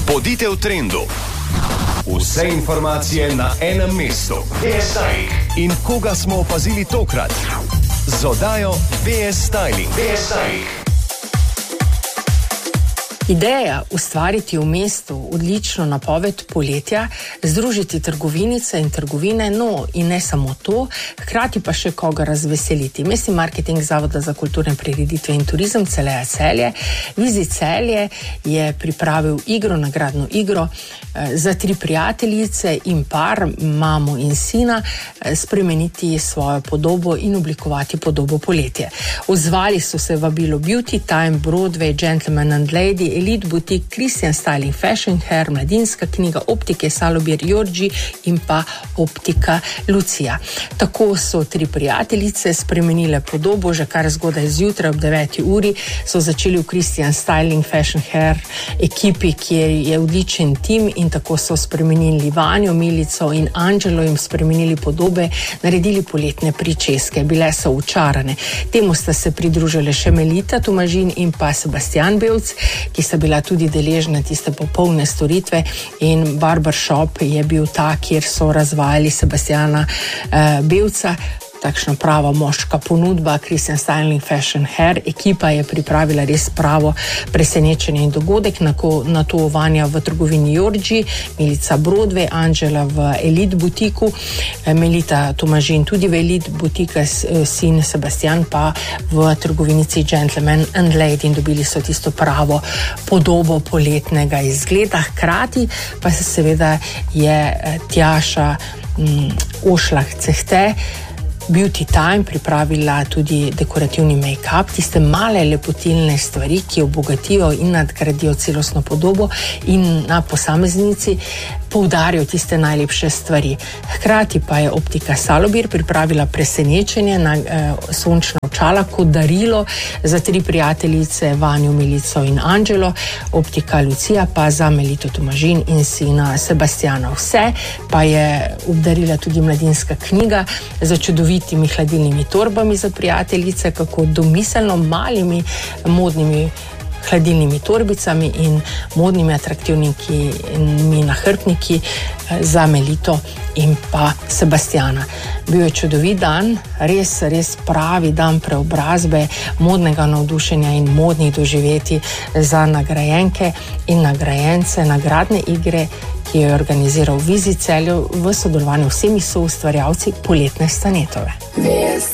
Bodite v trendu. Vse informacije na enem mestu. BS Styling. In koga smo opazili tokrat? Z oddajo BS Styling. BS Styling. Ideja ustvariti v mestu odlično napoved poletja, združiti trgovinice in trgovine, no in ne samo to, hkrati pa še koga razveseliti. Mestni marketing Zavoda za kulturne prireditve in turizem Celeja Celje, Visit Celje, je pripravil nagradno igro za 3 prijateljice in par, mamo in sina, spremeniti svojo podobo in oblikovati podobo poletja. Odzvali so se vabilo Beauty Time, Broadway, Gentleman and Lady, Elite Boutique, Christian Styling, Fashion Hair, Mladinska knjiga, Optike Salobir Jorgi in pa Optika Lucija. Tako so 3 prijateljice spremenile podobo, že kar zgodaj zjutraj ob 9. uri so začeli v Christian Styling, Fashion Hair ekipi, kjer je odličen tim, in tako so spremenili Vanjo, Milico in Angelo, jim spremenili podobe, naredili poletne pričeske, bile so učarane. Temu sta se pridružile še Melita Tomažin in pa Sebastian Bevc, ki sta bila tudi deležna tiste popolne storitve, in barbershop je bil ta, kjer so razvajali Sebastiana Bevca. Takšna prava moška ponudba, Christian Styling, Fashion Hair. Ekipa je pripravila res pravo presenečenje in dogodek, na to Vanja v trgovini Jorgi, Milica Broadway, Angela v Elite Boutiqueu, Melita Tomažin tudi v Elite Boutique, sin Sebastian pa v trgovinici Gentleman and Lady, in dobili so tisto pravo podobo poletnega izgleda. Hkrati pa se seveda je Tjaša Ošlah Cehte, Beauty Time, pripravila tudi dekorativni make-up, tiste male lepotilne stvari, ki obogatijo in nadgradijo celostno podobo in na posameznici poudarijo tiste najlepše stvari. Hkrati pa je Optika Salobir pripravila presenečenje na sončna očala kot darilo za 3 prijateljice, Vanjo, Milico in Angelo, Optika Lucija pa za Melito Tomažin in sina Sebastiana. Vse pa je obdarila tudi Mladinska knjiga za čudovitimi hladilnimi torbami za prijateljice, kako domiselno malimi modnimi hladilnimi torbicami in modnimi atraktivnimi nahrbtniki za Melito in pa Sebastiana. Bil je čudovit dan, res pravi dan preobrazbe, modnega navdušenja in modnih doživetij za nagrajenke in nagrajence nagradne igre, ki jo je organiziral Visit Celje v sodelovanju vsemi soustvarjalci poletne Stanetove.